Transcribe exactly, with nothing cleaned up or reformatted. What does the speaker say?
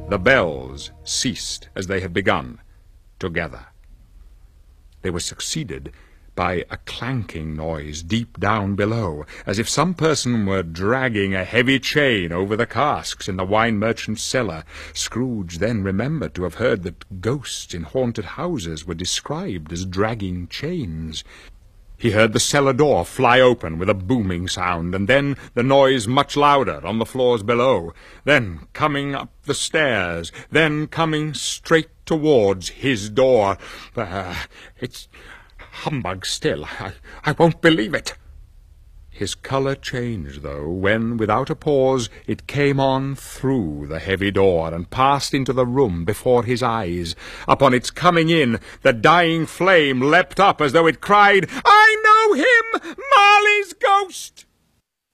The bells ceased as they had begun, together. They were succeeded by a clanking noise deep down below, as if some person were dragging a heavy chain over the casks in the wine merchant's cellar. Scrooge then remembered to have heard that ghosts in haunted houses were described as dragging chains. He heard the cellar door fly open with a booming sound, and then the noise much louder on the floors below, then coming up the stairs, then coming straight towards his door. Uh, it's humbug still. I, I won't believe it. His colour changed, though, when, without a pause, it came on through the heavy door and passed into the room before his eyes. Upon its coming in, the dying flame leapt up as though it cried, "I know him! Marley's ghost!"